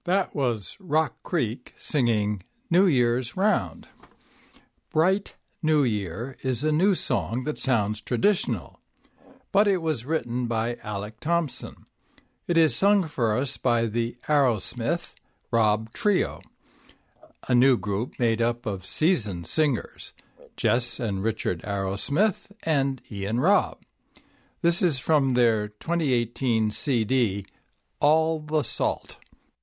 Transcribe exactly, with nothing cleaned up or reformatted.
That was Rock Creek singing New Year's Round. Bright New Year is a new song that sounds traditional, but it was written by Alec Thompson. It is sung for us by the Aerosmith Rob Trio, a new group made up of seasoned singers, Jess and Richard Aerosmith and Ian Robb. This is from their twenty eighteen C D, All the Salt.